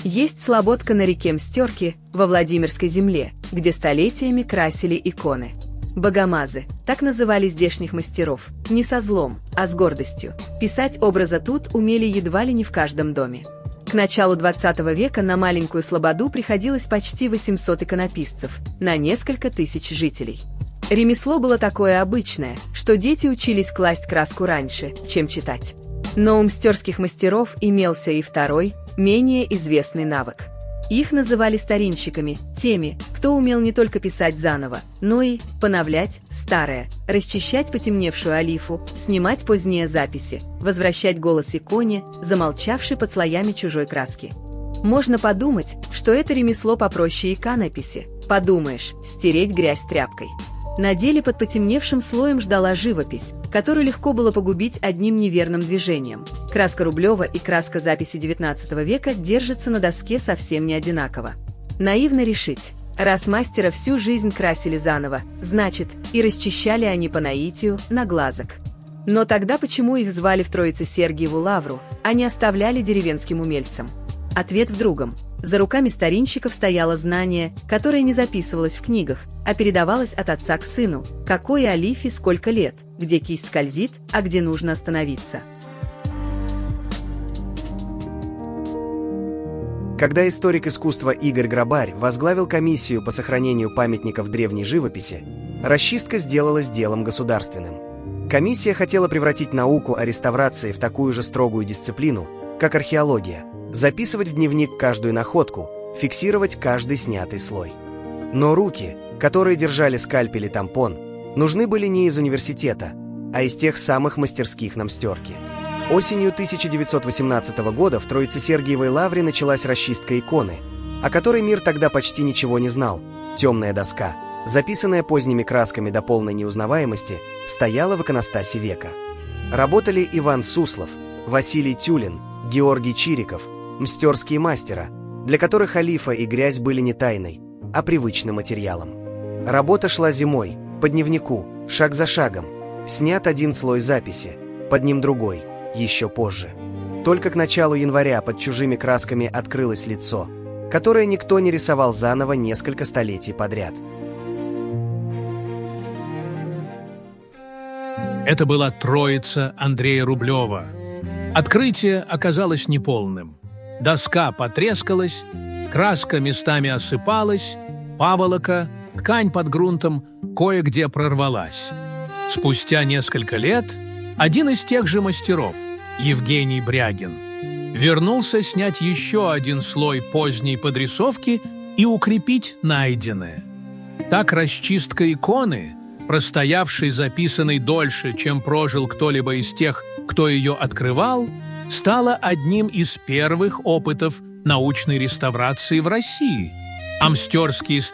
Есть слободка на реке Мстерки во Владимирской земле, где столетиями красили иконы. Богомазы – так называли здешних мастеров, не со злом, а с гордостью. Писать образа тут умели едва ли не в каждом доме. К началу 20 века на маленькую слободу приходилось почти 800 иконописцев, на несколько тысяч жителей. Ремесло было такое обычное, что дети учились класть краску раньше, чем читать. Но у мстерских мастеров имелся и второй, менее известный навык. Их называли старинщиками, теми, кто умел не только писать заново, но и поновлять старое, расчищать потемневшую олифу, снимать поздние записи, возвращать голос иконе, замолчавшей под слоями чужой краски. Можно подумать, что это ремесло попроще иконописи. Подумаешь, стереть грязь тряпкой. На деле под потемневшим слоем ждала живопись, которую легко было погубить одним неверным движением. Краска Рублева и краска записи XIX века держатся на доске совсем не одинаково. Наивно решить, раз мастера всю жизнь красили заново, значит, и расчищали они по наитию на глазок. Но тогда почему их звали в Троице-Сергиеву лавру, а не оставляли деревенским умельцам? Ответ в другом. За руками старинщиков стояло знание, которое не записывалось в книгах, а передавалось от отца к сыну, какой олифе сколько лет, где кисть скользит, а где нужно остановиться. Когда историк искусства Игорь Грабарь возглавил комиссию по сохранению памятников древней живописи, расчистка сделалась делом государственным. Комиссия хотела превратить науку о реставрации в такую же строгую дисциплину, как археология, записывать в дневник каждую находку, фиксировать каждый снятый слой. Но руки, которые держали скальпель и тампон, нужны были не из университета, а из тех самых мастерских на Мстерке. Осенью 1918 года в Троице-Сергиевой лавре началась расчистка иконы, о которой мир тогда почти ничего не знал. Темная доска, записанная поздними красками до полной неузнаваемости, стояла в иконостасе века. Работали Иван Суслов, Василий Тюлин, Георгий Чириков, мстерские мастера, для которых олифа и грязь были не тайной, а привычным материалом. Работа шла зимой, по дневнику, шаг за шагом. Снят один слой записи, под ним другой, еще позже. Только к началу января под чужими красками открылось лицо, которое никто не рисовал заново несколько столетий подряд. Это была Троица Андрея Рублева. Открытие оказалось неполным. Доска потрескалась, краска местами осыпалась, паволока, ткань под грунтом кое-где прорвалась. Спустя несколько лет один из тех же мастеров, Евгений Брягин, вернулся снять еще один слой поздней подрисовки и укрепить найденное. Так расчистка иконы, простоявшей записанной дольше, чем прожил кто-либо из тех, кто ее открывал, стала одним из первых опытов научной реставрации в России. Амстерские